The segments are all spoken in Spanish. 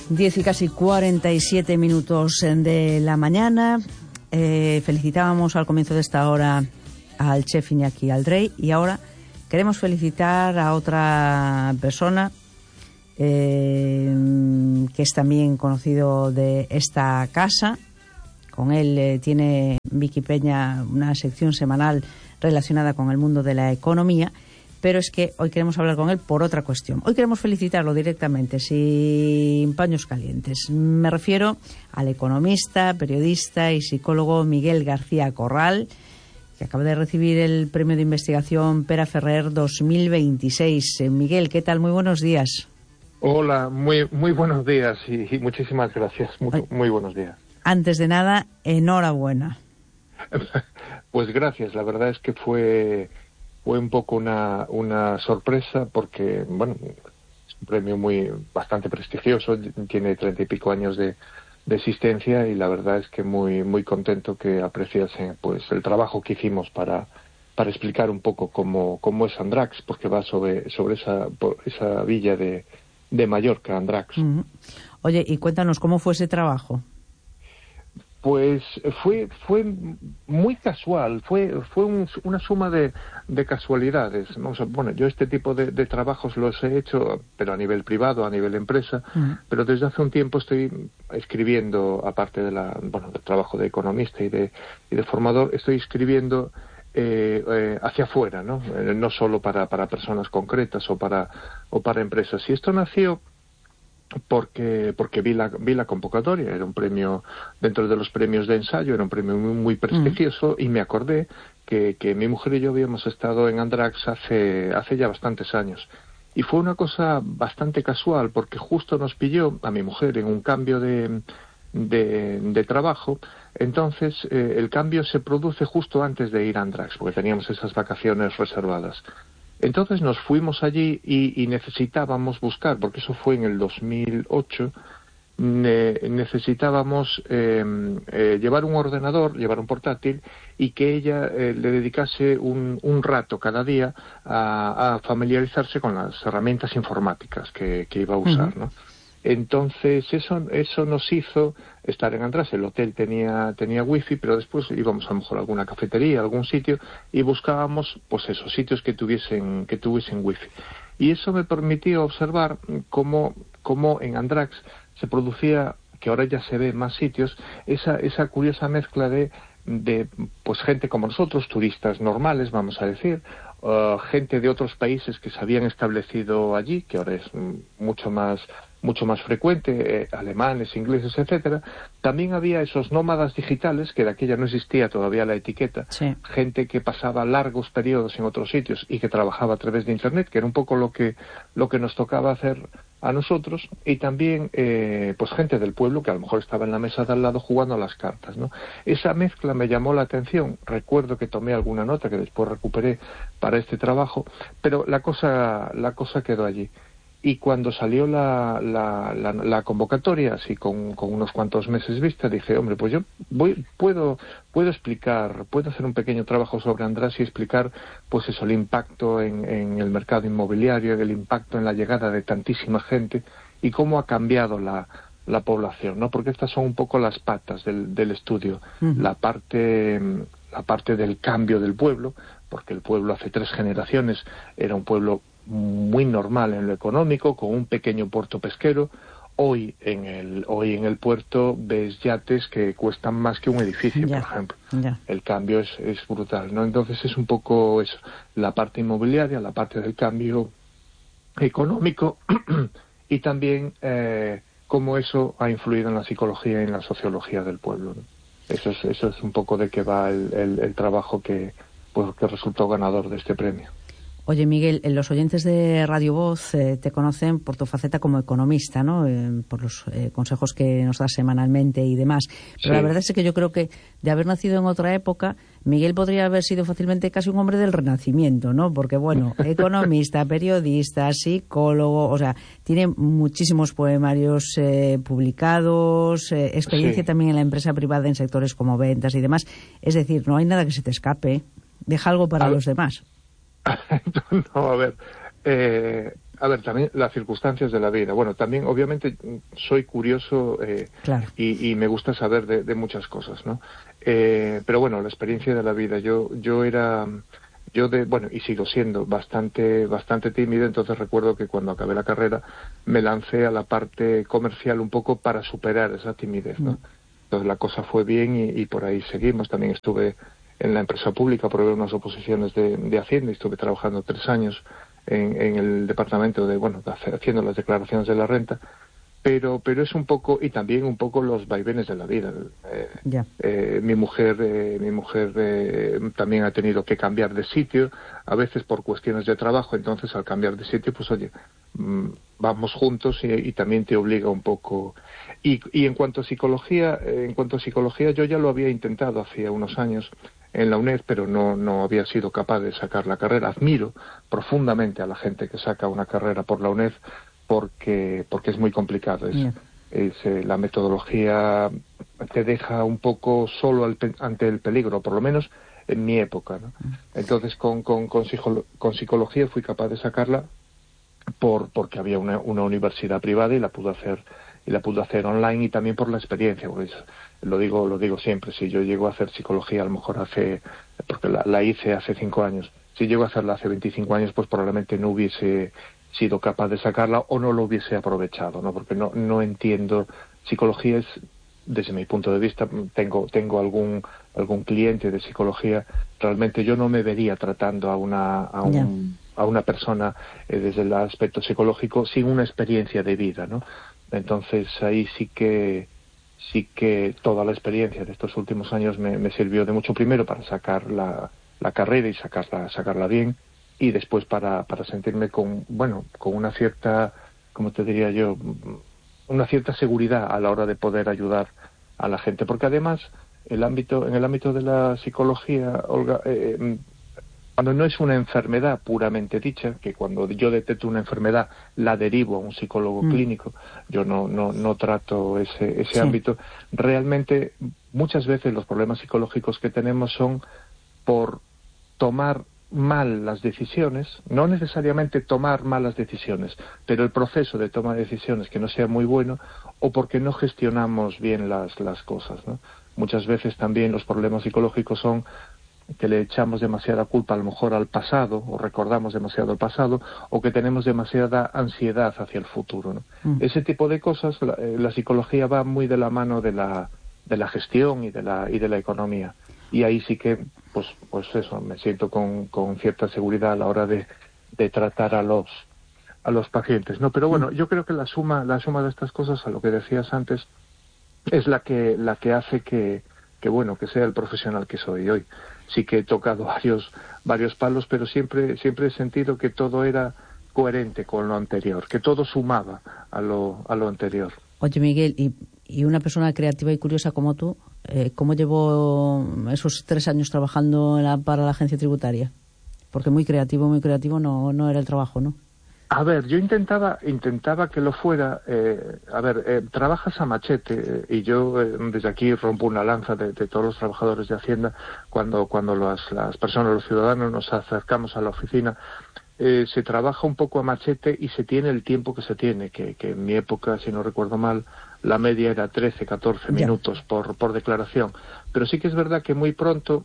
10 y casi 47 minutos de la mañana. Felicitábamos al comienzo de esta hora al chef Iñaki Aldrey y ahora queremos felicitar a otra persona que es también conocido de esta casa. Con él tiene Vicky Peña una sección semanal relacionada con el mundo de la economía, pero es que hoy queremos hablar con él por otra cuestión. Hoy queremos felicitarlo directamente, sin paños calientes. Me refiero al economista, periodista y psicólogo Miguel García Corral, que acaba de recibir el premio de investigación Pera Ferrer 2026. Miguel, ¿qué tal? Muy buenos días. Hola, muy buenos días y muchísimas gracias. Muy buenos días. Antes de nada, enhorabuena. Pues gracias. La verdad es que fue un poco una sorpresa porque, bueno, es un premio bastante prestigioso, tiene 30 y pico años de existencia y la verdad es que muy contento que apreciasen pues el trabajo que hicimos para explicar un poco cómo es Andrax, porque va sobre esa villa de Mallorca, Andrax. Uh-huh. Oye, y cuéntanos, ¿cómo fue ese trabajo? Pues fue muy casual, fue una suma de casualidades, ¿no? O sea, bueno, yo este tipo de trabajos los he hecho, pero a nivel privado, a nivel empresa, pero desde hace un tiempo estoy escribiendo, aparte del trabajo de economista y de formador, estoy escribiendo hacia afuera, ¿no? No solo para personas concretas o para empresas. Y esto nació porque vi la convocatoria, era un premio dentro de los premios de ensayo, era un premio muy prestigioso y me acordé que mi mujer y yo habíamos estado en Andrax hace ya bastantes años y fue una cosa bastante casual porque justo nos pilló a mi mujer en un cambio de trabajo. Entonces el cambio se produce justo antes de ir a Andrax porque teníamos esas vacaciones reservadas. Entonces nos fuimos allí y necesitábamos buscar, porque eso fue en el 2008, necesitábamos llevar un ordenador, llevar un portátil y que ella le dedicase un rato cada día a familiarizarse con las herramientas informáticas que iba a usar, ¿no? Entonces eso nos hizo estar en Andrax. El hotel tenía wifi, pero después íbamos a lo mejor a alguna cafetería, a algún sitio y buscábamos pues esos sitios que tuviesen wifi. Y eso me permitió observar cómo en Andrax se producía, que ahora ya se ve en más sitios, esa curiosa mezcla de pues gente como nosotros, turistas normales, vamos a decir, gente de otros países que se habían establecido allí, que ahora es mucho más frecuente, alemanes, ingleses, etcétera. También había esos nómadas digitales, que de aquella no existía todavía la etiqueta, sí. Gente que pasaba largos periodos en otros sitios y que trabajaba a través de Internet, que era un poco lo que nos tocaba hacer a nosotros, y también pues gente del pueblo que a lo mejor estaba en la mesa de al lado jugando a las cartas, ¿no? Esa mezcla me llamó la atención. Recuerdo que tomé alguna nota que después recuperé para este trabajo, pero la cosa quedó allí. Y cuando salió la convocatoria, así con unos cuantos meses vista, dije, hombre, pues yo puedo explicar, puedo hacer un pequeño trabajo sobre Andrax y explicar, pues eso, el impacto en el mercado inmobiliario, el impacto en la llegada de tantísima gente y cómo ha cambiado la población, ¿no? Porque estas son un poco las patas del estudio, la parte del cambio del pueblo, porque el pueblo hace 3 generaciones era un pueblo muy normal en lo económico, con un pequeño puerto pesquero. Hoy en el puerto ves yates que cuestan más que un edificio, por ejemplo. El cambio es brutal, ¿no? Entonces es un poco eso, la parte inmobiliaria, la parte del cambio económico y también cómo eso ha influido en la psicología y en la sociología del pueblo, ¿no? Eso es un poco de qué va el trabajo que resultó ganador de este premio. Oye, Miguel, los oyentes de Radio Voz te conocen por tu faceta como economista, ¿no? Por los consejos que nos das semanalmente y demás. Pero sí. La verdad es que yo creo que de haber nacido en otra época, Miguel podría haber sido fácilmente casi un hombre del Renacimiento, ¿no? Porque, bueno, economista, periodista, psicólogo, o sea, tiene muchísimos poemarios publicados, experiencia sí. También en la empresa privada en sectores como ventas y demás. Es decir, no hay nada que se te escape. Deja algo para los demás. No, a ver, A ver, también las circunstancias de la vida. Bueno, también obviamente soy curioso claro. y me gusta saber de muchas cosas, ¿no? Pero bueno, la experiencia de la vida. Yo y sigo siendo bastante tímido, entonces recuerdo que cuando acabé la carrera me lancé a la parte comercial un poco para superar esa timidez, ¿no? Entonces la cosa fue bien y por ahí seguimos. También estuve en la empresa pública por ver unas oposiciones de Hacienda y estuve trabajando 3 años en el departamento haciendo las declaraciones de la renta, pero es un poco, y también un poco los vaivenes de la vida. Mi mujer también ha tenido que cambiar de sitio, a veces por cuestiones de trabajo, entonces al cambiar de sitio, pues oye, vamos juntos y también te obliga un poco. Y en cuanto a psicología, yo ya lo había intentado hacía unos años en la UNED, pero no había sido capaz de sacar la carrera. Admiro profundamente a la gente que saca una carrera por la UNED porque es muy complicado. La metodología te deja un poco solo ante el peligro, por lo menos en mi época, ¿no? Entonces con psicología fui capaz de sacarla porque había una universidad privada y la pude hacer online, y también por la experiencia. Porque lo digo siempre, si yo llego a hacer psicología a lo mejor porque la hice hace 5 años, si llego a hacerla hace 25 años, pues probablemente no hubiese sido capaz de sacarla o no lo hubiese aprovechado, ¿no? Porque no entiendo. Psicología es, desde mi punto de vista, tengo algún cliente de psicología, realmente yo no me vería tratando a una persona desde el aspecto psicológico sin una experiencia de vida, ¿no? Entonces ahí sí que toda la experiencia de estos últimos años me sirvió de mucho, primero para sacar la carrera y sacarla bien, y después para sentirme con una cierta, ¿cómo te diría yo?, una cierta seguridad a la hora de poder ayudar a la gente. Porque además en el ámbito de la psicología, Olga, cuando no es una enfermedad puramente dicha, que cuando yo detecto una enfermedad la derivo a un psicólogo clínico, yo no trato ese ámbito. Realmente muchas veces los problemas psicológicos que tenemos son por tomar mal las decisiones, no necesariamente tomar malas decisiones, pero el proceso de toma de decisiones que no sea muy bueno, o porque no gestionamos bien las cosas, ¿no? Muchas veces también los problemas psicológicos son que le echamos demasiada culpa a lo mejor al pasado, o recordamos demasiado el pasado, o que tenemos demasiada ansiedad hacia el futuro, ¿no? Ese tipo de cosas, la psicología va muy de la mano de la gestión y de la economía. Y ahí sí que, pues eso, me siento con cierta seguridad a la hora de tratar a los pacientes, ¿no? Pero bueno, yo creo que la suma de estas cosas, a lo que decías antes, es la que hace que sea el profesional que soy hoy. Sí que he tocado varios palos, pero siempre he sentido que todo era coherente con lo anterior, que todo sumaba a lo anterior. Oye, Miguel, y una persona creativa y curiosa como tú, ¿cómo llevó esos 3 años trabajando para la agencia tributaria? Porque muy creativo no era el trabajo, ¿no? A ver, yo intentaba que lo fuera. Trabajas a machete, y yo desde aquí rompo una lanza de todos los trabajadores de Hacienda. Cuando las personas, los ciudadanos, nos acercamos a la oficina, se trabaja un poco a machete y se tiene el tiempo que se tiene, que en mi época, si no recuerdo mal, la media era 13-14 minutos por declaración. Pero sí que es verdad que muy pronto,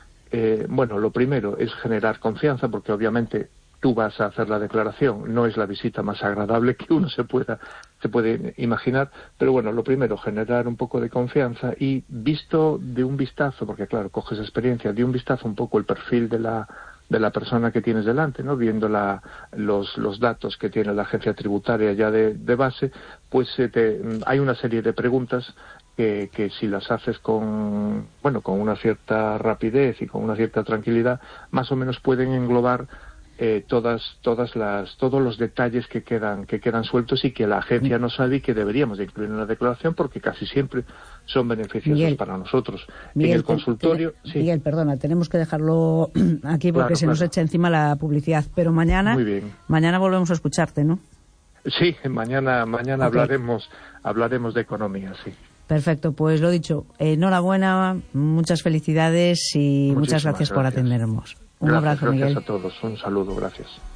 lo primero es generar confianza, porque obviamente tú vas a hacer la declaración, no es la visita más agradable que uno se puede imaginar, pero bueno, lo primero, generar un poco de confianza, y visto de un vistazo, porque claro, coges experiencia, de un vistazo un poco el perfil de la persona que tienes delante, ¿no? Viendo los datos que tiene la agencia tributaria ya de base, pues hay una serie de preguntas que si las haces con una cierta rapidez y con una cierta tranquilidad, más o menos pueden englobar todos los detalles que quedan sueltos y que la agencia no sabe y que deberíamos de incluir en la declaración, porque casi siempre son beneficiosos, Miguel, para nosotros. Miguel, en el consultorio... Sí. Miguel, perdona, tenemos que dejarlo aquí porque se nos echa encima la publicidad, pero mañana volvemos a escucharte, ¿no? Sí, mañana okay. hablaremos de economía, sí. Perfecto, pues lo dicho, enhorabuena, muchas felicidades y muchas gracias por atendernos. Un abrazo, Miguel. Gracias a todos, un saludo, gracias.